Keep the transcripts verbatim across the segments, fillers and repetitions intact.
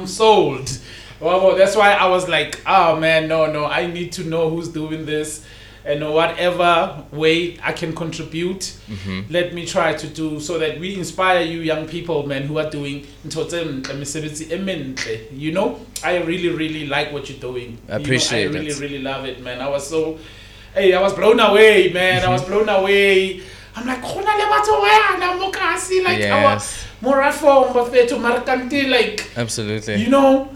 I'm sold. Well, that's why I was like, oh man, no, no, I need to know who's doing this, and whatever way I can contribute, mm-hmm. let me try to do so that we inspire you young people, man, who are doing. You know, I really, really like what you're doing. I appreciate you know, I really, it. really love it, man. I was so, hey, I was blown away, man. I was blown away. I'm like, like yes. our Morafo, Mafeto, Marakanti, like, absolutely. You know,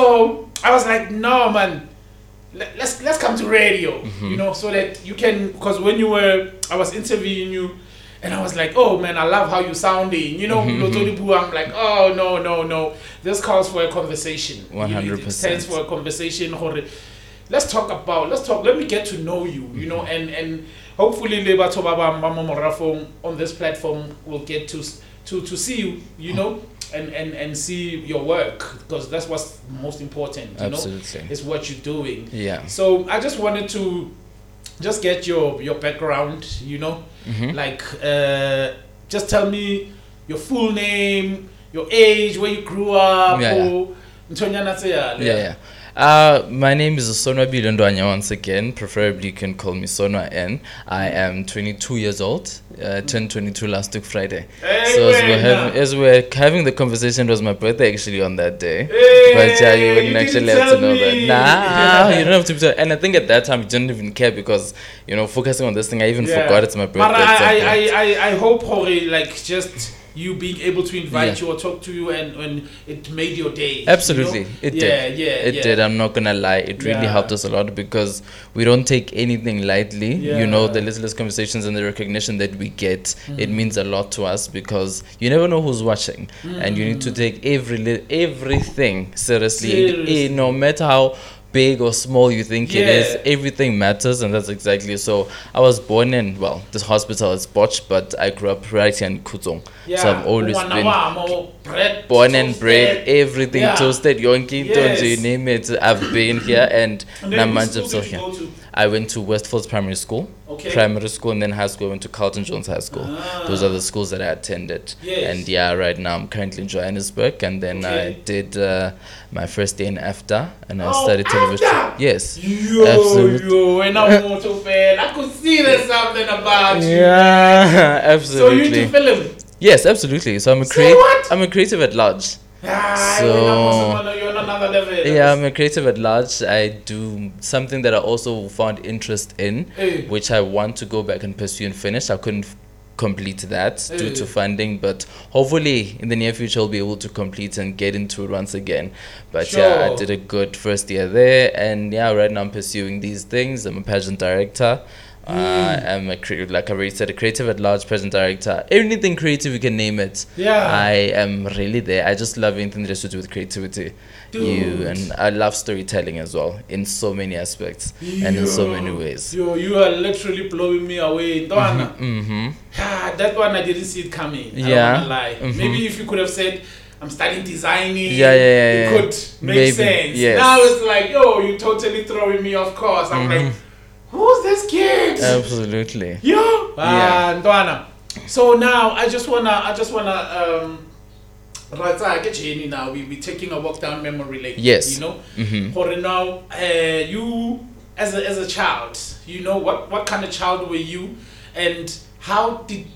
so I was like, no, man. Let's let's come to radio, mm-hmm. you know, so that you can, because when you were, I was interviewing you, and I was like, oh man, I love how you sounding, you know, mm-hmm. I'm like, oh no, no, no, this calls for a conversation. one hundred percent. It stands for a conversation. Let's talk about, let's talk, let me get to know you, you know, and and hopefully Lebato Baba Mama Morafo on this platform will get to to to see you, you know. And, and and see your work, because that's what's most important, you Absolutely. know, is what you're doing. Yeah. So I just wanted to just get your your background, you know, mm-hmm. like uh, just tell me your full name, your age, where you grew up. Yeah. Or, yeah. yeah. yeah. Uh, my name is Sonwa Bilondwanya once again. Preferably you can call me Sonwa N. I am twenty-two years old. Uh, turned twenty-two last week Friday. Hey, so as we're, having, as we're having the conversation, it was my birthday actually on that day. Hey, but yeah, you wouldn't you actually have to know me. that. Nah, you don't have to be. And I think at that time, you didn't even care because, you know, focusing on this thing, I even yeah. forgot it's my birthday. But I, I, I, I, I hope, Jorge, like just you being able to invite yeah. you or talk to you, and, and it made your day. Absolutely, you know? it yeah, did. Yeah, it yeah. did. I'm not gonna lie. It really yeah. helped us a lot because we don't take anything lightly. Yeah. You know, the littlest conversations and the recognition that we get, mm. it means a lot to us because you never know who's watching, mm. and you need to take every li- everything seriously. seriously. It, it, no matter how big or small you think yeah. it is, everything matters, and that's exactly so. I was born in, well, this hospital is Botch, but I grew up right here in Kutzong. Yeah. So I've always been bread, born and bred, everything yeah. toasted, yonki, yes. you name it. I've been here, and, and then which school so did you go to? I went to Westfields Primary School, okay. primary school, and then high school. I went to Carlton Jones High School. Ah. Those are the schools that I attended. Yes. And yeah, right now I'm currently in Johannesburg, and then okay. I did uh, my first day in AFDA, and I oh, studied television. AFDA? Yes. Yo, absolutely. yo, and I'm more too fan. I could see there's something about you. Yeah, absolutely. So you into film? Yes, absolutely. So I'm a creative. I'm a creative at large. Ah, so you're on another level. Yeah, I'm a creative at large. I do something that I also found interest in, hey. which I want to go back and pursue and finish. I couldn't f- complete that hey. due to funding, but hopefully in the near future I'll be able to complete and get into it once again. But sure. yeah, I did a good first year there, and yeah, right now I'm pursuing these things. I'm a pageant director. Uh, mm. I'm a cre- like I already said, a creative at large, present director. Anything creative, you can name it. Yeah. I am really there. I just love anything that has to do with creativity. Dude. You and I love storytelling as well in so many aspects yo, and in so many ways. Yo, you are literally blowing me away. Mm-hmm. mm-hmm. Ah, that one I didn't see it coming. I yeah. don't wanna lie. Mm-hmm. Maybe if you could have said, I'm studying designing. Yeah, yeah, yeah. It yeah. could make Maybe. sense. Yes. Now it's like, yo, you're totally throwing me off course. I'm mm-hmm. like, who's this kid? Absolutely. Yo, yeah. Ndwana. So now I just wanna, I just wanna, um, right, I get you now. We we taking a walk down memory lane. Yes. You know. Mm-hmm. For now, uh, you as a as a child, you know what what kind of child were you, and how did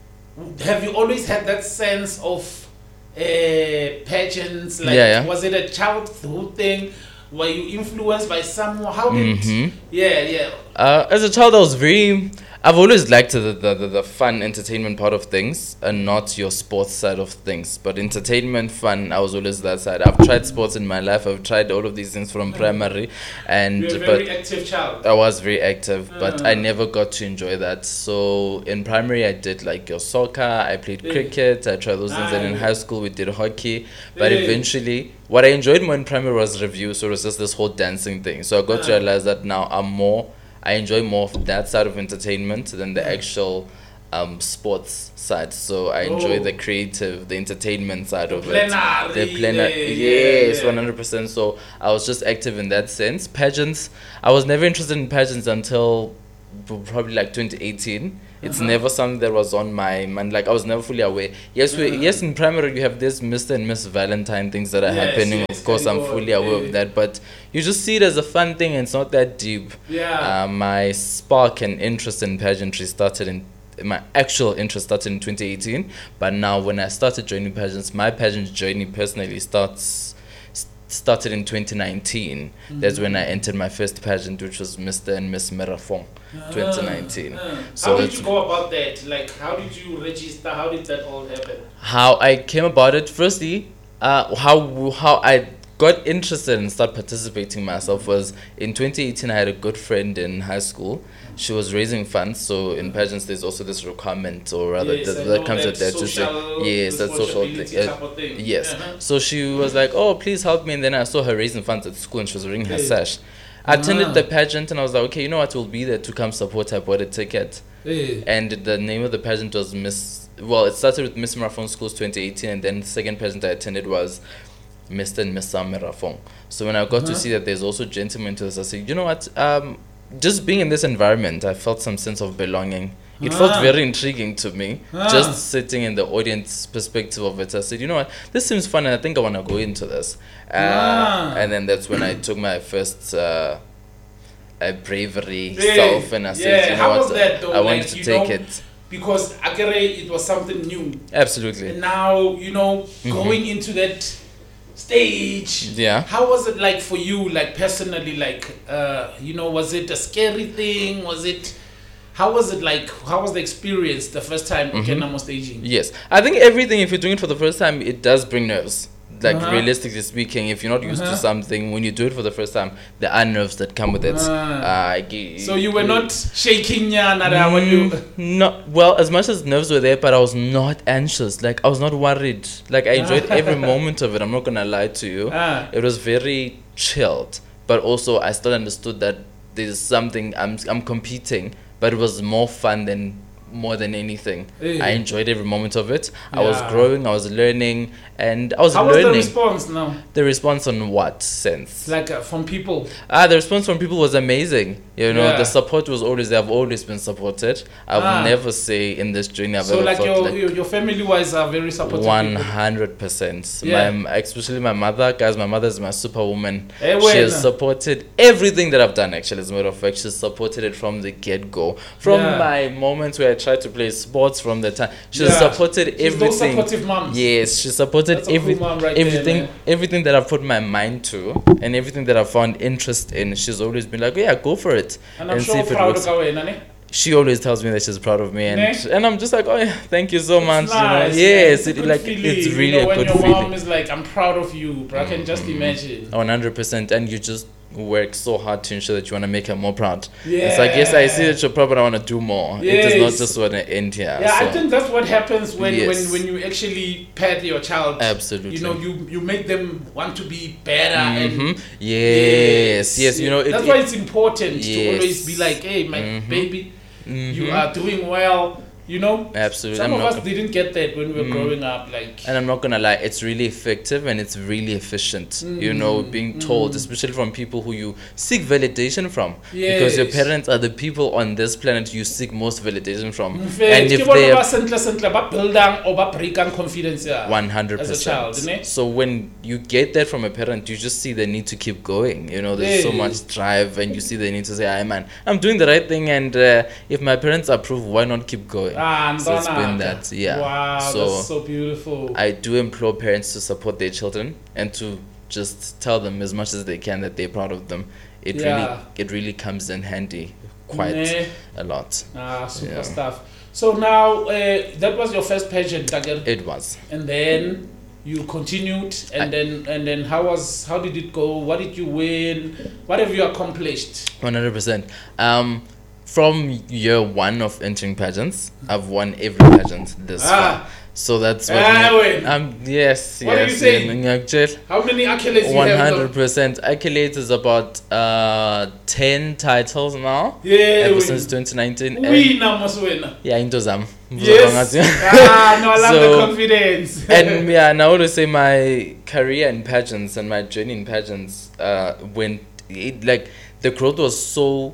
have you always had that sense of uh, pageants? Like, yeah, yeah. was it a childhood thing? Were you influenced by someone? How did? Mm-hmm. Yeah, yeah. Uh, as a child, I was very. I've always liked the, the, the, the fun entertainment part of things and not your sports side of things. But entertainment, fun, I was always that side. I've tried sports in my life. I've tried all of these things from primary. And You're a but very active child. I was very active, but uh. I never got to enjoy that. So in primary, I did like your soccer. I played yeah. cricket. I tried those things. And in high school, we did hockey. But yeah. eventually, what I enjoyed more in primary was review. So it was just this whole dancing thing. So I got uh. to realize that now I'm more... I enjoy more of that side of entertainment than the actual um, sports side. So I enjoy oh. the creative, the entertainment side the of plenary, it. The plenary, yeah, yes, yeah. one hundred percent. So I was just active in that sense. Pageants, I was never interested in pageants until probably like twenty eighteen. It's Uh-huh. never something that was on my mind. Like I was never fully aware. Yes, we Uh-huh. yes in primary you have this Mister and Miss Valentine things that are Yes, happening. yes, Of course, I'm carry on, fully aware yeah. of that, but you just see it as a fun thing, and it's not that deep. Yeah. Uh, my spark and interest in pageantry started in my actual interest started in twenty eighteen, but now when I started joining pageants, my pageant journey personally starts s- started in twenty nineteen. That's when I entered my first pageant, which was Mister and Miss Merafong, twenty nineteen. Uh, So how did it's- you go about that? Like, how did you register? How did that all happen? How I came about it, firstly, uh, how how I got interested and started participating myself was in twenty eighteen. I had a good friend in high school. She was raising funds, so in pageants there's also this requirement, or rather Yes, that, I that know comes that with that to say social yes, that social responsibility thing. Uh, type of thing. yes. Uh-huh. So she was like, "Oh, please help me," and then I saw her raising funds at school, and she was wearing her Hey. sash. I attended Ah. the pageant, and I was like, "Okay, you know what? We'll be there to come support." I bought a ticket. Hey. And the name of the pageant was Miss. Well, it started with Miss Merafong Schools twenty eighteen, and then the second pageant I attended was Mister and Miss Sam Merafong. So when I got to Uh-huh. see that there's also gentlemen to this, I said, you know what? Um, just being in this environment, I felt some sense of belonging. It felt Ah. very intriguing to me. Ah. Just sitting in the audience perspective of it, I said, you know what? This seems fun, and I think I want to go into this. Uh, Ah. And then that's when I took my first. Uh, a bravery Yeah, self, and I said, yeah. you know How what? was that though? I wanted Like, to you take know, it. Because Akere, it was something new. Absolutely. And now, you know, Mm-hmm. going into that stage. Yeah. How was it like for you, like personally, like, uh, you know, was it a scary thing? Was it, how was it like, how was the experience the first time Mm-hmm. Okenamo staging? Yes. I think everything, if you're doing it for the first time, it does bring nerves. Like, Uh-huh. realistically speaking, if you're not used Uh-huh. to something, when you do it for the first time, there are nerves that come with it. Ah. Uh, g- So you were not shaking ya, nada, when you... Mm, no, well, as much as nerves were there, but I was not anxious. Like, I was not worried. Like, I enjoyed every moment of it. I'm not gonna lie to you. Ah. It was very chilled, but also I still understood that there's something I'm I'm competing, but it was more fun than more than anything. Eh. I enjoyed every moment of it. I was Yeah. growing, I was learning, and I was How was learning. the response now? The response on what sense? Like uh, from people? Ah, the response from people was amazing. You know, Yeah. the support was always there. I've always been supported. I would Ah. never say in this journey I've So ever like felt your, like your your family wise are very supportive. one people. hundred percent. Yeah. My especially my mother, guys. My mother is my superwoman. Eh, She has wena. supported everything that I've done. Actually, as a matter of fact, she's supported it from the get go. From Yeah. my moments where I tried to play sports, from the time she's Yeah. supported She's everything. those supportive moms. Yes, she supported That's a cool everything. mom right there, everything, man. everything that I've put my mind to, and everything that I've found interest in. She's always been like, "Yeah, go for it, And I'm and sure see if it proud works." of Kawena, ne? She always tells me that she's proud of me, and Ne? and I'm just like, "Oh yeah, thank you so much." It's you know? nice, man. Yes, It's a it, good like feeling, it's you really know, a when good your feeling. mom is like, I'm proud of you, bro. I can just imagine. one hundred percent, and you just work so hard to ensure that you want to make her more proud. It's like, yes, I see that you're proud, but I want to do more. It does not Yes. just want to end here. Yeah, so. I think that's what happens when, Yes. when, when you actually pet your child. Absolutely. You know, you, you make them want to be better. Mhm. And Yes, yes, you know, it, that's it, why it's important to Yes. always be like, hey, my Mhm. baby, you Mhm. are doing well. You know, Absolutely. some I'm of not us gonna- didn't get that when we were Mm. growing up. Like, And I'm not gonna lie, it's really effective and it's really efficient. You know, Mm, being told, mm. especially from people who you seek validation from, because your Yes. parents are the people on this planet you seek most validation from. in And fact, if ke bona they ba have sentle sentle ba buildang or ba breakang confidence ya one hundred as a child, percent. ne? So when you get that from a parent, you just see the need to keep going. You know, there's so Yes. much drive, and you see the need to say, "Hey man, I'm doing the right thing, and uh, if my parents approve, why not keep going?" Ah, So it's been Ndonaka. that, yeah. Wow, So that's so beautiful. I do implore parents to support their children and to just tell them as much as they can that they're proud of them. It Yeah. really, it really comes in handy quite Ne? a lot. Ah, super Yeah. stuff. So now, uh, that was your first pageant, Dagger, It was. and then you continued, and I- then and then how was how did it go? What did you win? What have you accomplished? one hundred percent. Um, from year one of entering pageants, I've won every pageant this Ah. far. So that's what. Ah, me- wait. um, yes, What are yes. you saying? saying? How many accolades you One have? hundred now? percent. Accolades is about uh ten titles now. Yeah, Ever win. since twenty nineteen. and- Winner must win. Yeah, into them. Yes. Ah, no, I love So- the confidence. And yeah, and I always say my career in pageants and my journey in pageants uh went it, like the growth was so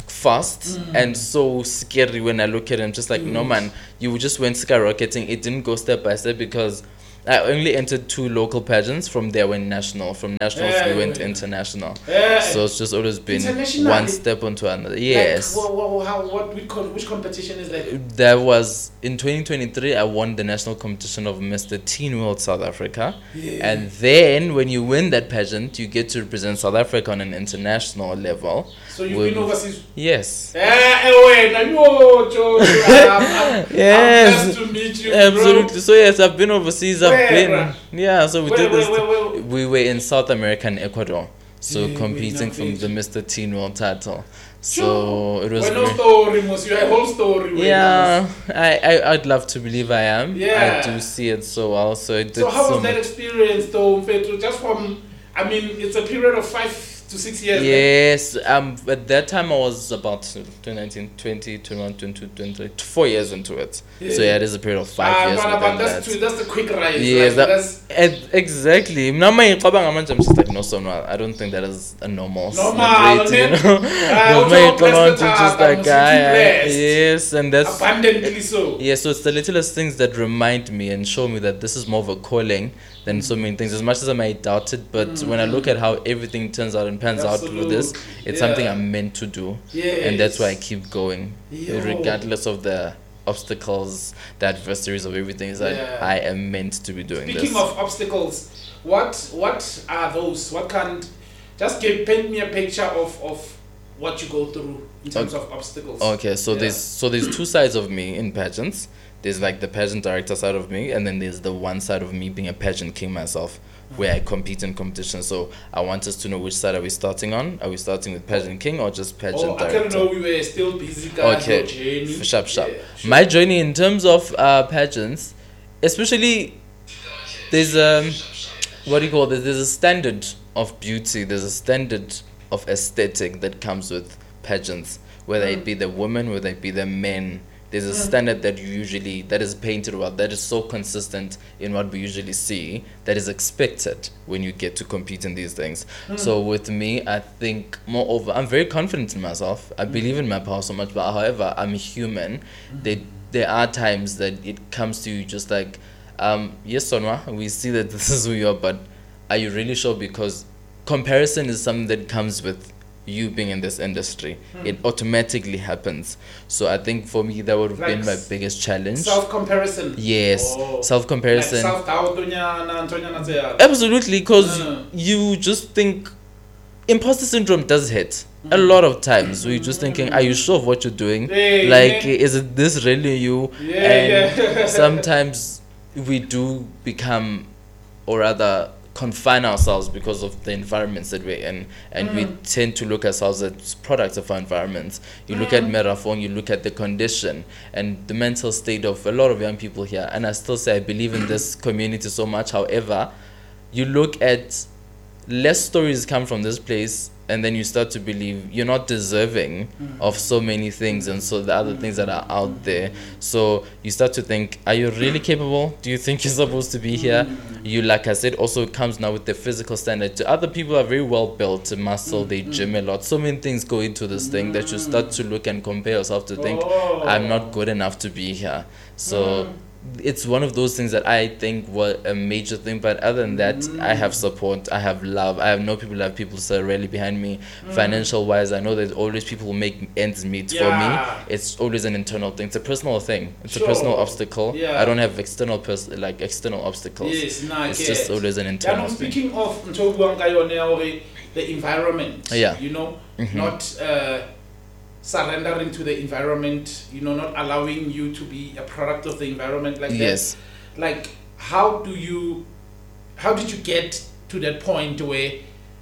fast Mm. and so scary when I look at it. I'm just like, Mm. no man, you just went skyrocketing. It didn't go step by step because I only entered two local pageants. From there, went national. From nationals, Yeah, we went yeah. international. Yeah. So it's just always been International, one it- step onto another. Yes. Like, what, what, how, what, which, con- which competition is that? That was in twenty twenty-three. I won the national competition of Mister Teen World South Africa. Yeah. And then when you win that pageant, you get to represent South Africa on an international level. So you've with- been overseas? Yes. Eh, eh, wait, no, no, Joe, I'm, I'm, Yes. I'm blessed to meet you, Absolutely. bro. So yes, I've been overseas. I've Where, been bruh? yeah. So we Where, did where, this. where, where? We were in South America and Ecuador. So Yeah, competing wait, from no, the bitch. Mister Teen World title. So Sure. it was. Well, no very- story, must you a whole story. wait, yeah, I, I I'd love to believe I am. Yeah. I do see it so well. So it did So how so was that much. experience, though, Mfethu? Just from, I mean, it's a period of five to six years. Yes, um, at that time I was about twenty nineteen, twenty, twenty-one, twenty-two, twenty-three, four years into it. Yeah. So yeah, it is a period of five Ah, years but, within but that's, that. too, that's the quick rise. Yes, like, that- that's Ed- exactly. Now my ngicabanga manje, I'm just like no, so no, I don't think that is a normal Normal, rate, you man. know. Ah, But my also ngicabanga blessed manje just that like I'm I, I, blessed. yes, and that's abundantly so. yeah. So it's the littlest things that remind me and show me that this is more of a calling than so many things. As much as I might doubt it, but Mm. when I look at how everything turns out and pans out with this, Absolutely. it's something Yeah. I'm meant to do. Yes. And that's why I keep going, Yo. regardless of the obstacles, the adversaries of everything. Is that Yeah. I am meant to be doing Speaking this. of obstacles, what what are those? What can just give paint me a picture of, of what you go through in terms of obstacles. Okay, so Yeah. there's so there's two sides of me in pageants. There's like the pageant director side of me, and then there's the one side of me being a pageant king myself, where I compete in competition. So I want us to know which side are we starting on. Are we starting with pageant king or just pageant Oh, I director? can't know we were still busy guys. Okay. your journey. F- sharp, sharp. Yeah, sure. My journey in terms of uh, pageants, especially there's um what do you call this? There's a standard of beauty. There's a standard of aesthetic that comes with pageants, whether it be the women, whether it be the men. There's a standard that you usually that is painted well, that is so consistent in what we usually see, that is expected when you get to compete in these things. So with me, I think moreover, I'm very confident in myself. I believe in my power so much, but however, I'm human. They, there are times that it comes to you just like, um, yes, Sonwa, we see that this is who you are, but are you really sure? Because comparison is something that comes with you being in this industry. It automatically happens. So I think for me that would have Like been my s- biggest challenge. Self comparison. Yes, Oh. self comparison. Like self doubt. Tonyana, Tonyana, Tonyana. Absolutely, because Uh. you just think imposter syndrome does hit a lot of times. Where you're just thinking, are you sure of what you're doing? Hey, Like, yeah. is it this really you? Yeah, and yeah. sometimes we do become, or rather, confine ourselves because of the environments that we're in, and we tend to look ourselves as products of our environments. You look at Merafong, you look at the condition and the mental state of a lot of young people here, and I still say I believe in this community so much. However, you look at less stories come from this place, and then you start to believe you're not deserving of so many things, and so the other things that are out there. So you start to think, are you really capable? Do you think you're supposed to be here? You, like I said, also comes now with the physical standard. To other people are very well built, muscle, they gym a lot. So many things go into this thing that you start to look and compare yourself to think, Oh. I'm not good enough to be here. So it's one of those things that I think were a major thing. But other than that, I have support, I have love, I have no people, I have people that are really behind me. Financial wise, I know that always people will make ends meet Yeah. for me. It's always an internal thing. It's a personal thing. It's Sure. a personal obstacle. Yeah. I don't have external pers- like external obstacles. Yes, nah, I It's get just it. always an Yeah, internal no, thing. speaking of ntho buang ka yone ya hore the environment, Yeah. you know, Mhm. not uh, surrendering to the environment, you know, not allowing you to be a product of the environment like Yes. that. Like, how do you, how did you get to that point where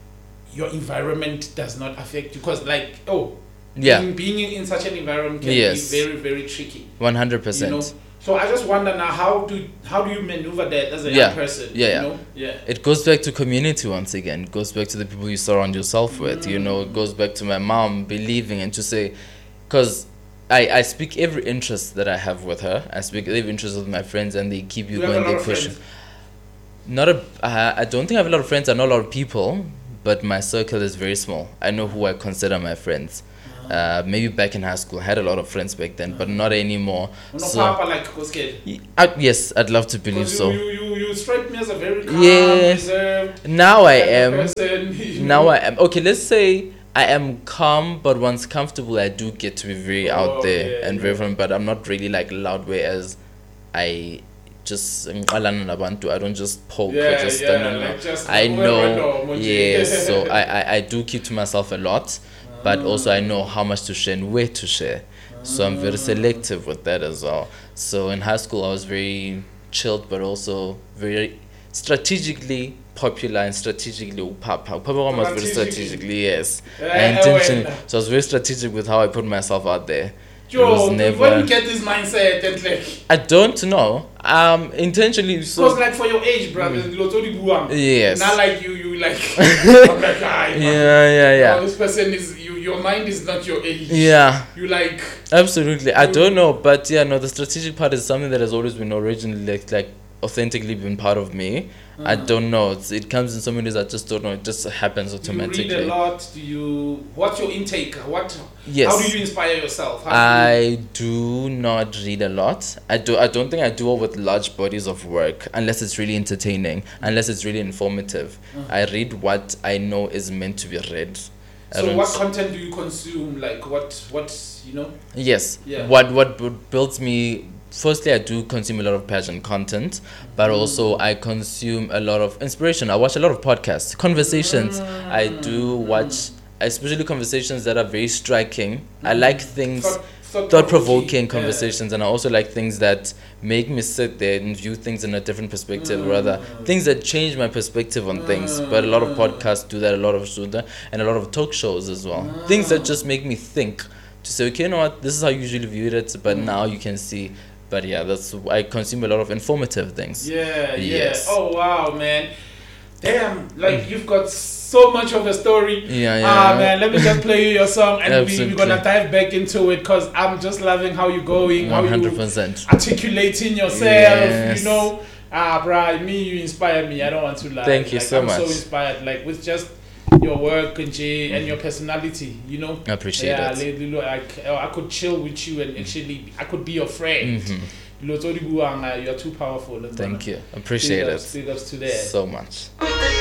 your environment does not affect you? Because, like, oh, Yeah. being, being in such an environment can Yes. be very, very tricky. One hundred You percent. know, so I just wonder now, how do how do you maneuver that as a Yeah. young person? Yeah, you yeah. know? yeah. It goes back to community once again. It goes back to the people you surround yourself with. You know, it goes back to my mom believing and to say, because I, I speak every interest that I have with her. I speak every interest with my friends, and they keep you You have going. a lot They of push. friends? Not a. Uh, I don't think I have a lot of friends. I know a lot of people, but my circle is very small. I know who I consider my friends. Uh, maybe back in high school, I had a lot of friends back then, but not anymore. No So, papa like Kosked. y- I- yes, I'd love to believe You, so. you, you, you strike me as a very calm, Yeah. reserved Now I type of am. person, you Now know? I am. Okay, let's say I am calm, but once comfortable, I do get to be very Oh, out there yeah, and very yeah. fun. But I'm not really like loud, whereas I just ngiqalana nabantu. I don't just poke or Yeah, just yeah, no, no, no. like just I like, know. "Well, Yes, so I, I I do keep to myself a lot, but also I know how much to share and where to share. So I'm very selective with that as well. So in high school, I was very chilled, but also very strategically popular and strategically upapa. Upapa was very Strategically. strategically, yes. Yeah, I intentionally, well. so I was very strategic with how I put myself out there. Joe, it was when never. you get this mindset and like, I don't know. Um, intentionally. So because like for your age, brother, mm. yes. Not like you, you like, I'm like, ah, yeah, yeah, yeah. no, this person is you. Your mind is not your age. Yeah. You like. Absolutely. I don't know, but yeah, no, the strategic part is something that has always been originally like, like authentically been part of me. I don't know. It's, it comes in so many ways. I just don't know. It just happens automatically. Do you read a lot? Do you? What's your intake? What? Yes. How do you inspire yourself? How do I you, do not read a lot. I do. I don't think I do it with large bodies of work unless it's really entertaining, unless it's really informative. Uh-huh. I read what I know is meant to be read. I so don't what s- content do you consume? Like what? What you know? Yes. Yeah. What what bu- builds me. Firstly, I do consume a lot of passion content, but also I consume a lot of inspiration. I watch a lot of podcasts, conversations. I do watch, especially conversations that are very striking. I like things, Thought- thought- thought-provoking yeah. conversations, and I also like things that make me sit there and view things in a different perspective, rather things that change my perspective on things. But a lot of podcasts do that, a lot of Suda, and a lot of talk shows as well. Things that just make me think. To say, okay, you know what, this is how you usually viewed it, but now you can see. But yeah, that's I consume a lot of informative things. Yeah, yeah. Yes. Oh wow, man. Damn, like you've got so much of a story. Yeah, yeah. Ah man, let me just play you your song and we, Absolutely. we're gonna dive back into it because I'm just loving how you're going, how One hundred you percent. articulating yourself, Yes. you know. Ah, bruh, me, you inspire me. I don't want to lie. Thank you like, so I'm much. so inspired, like with just your work and Jay and your personality, you know. I appreciate yeah, it. li- li- like uh, I could chill with you and actually I could be your friend. Mhm. Lo Tori Buang, uh, you are too powerful. Thank you. Appreciate Big it ups, big ups to that. so much.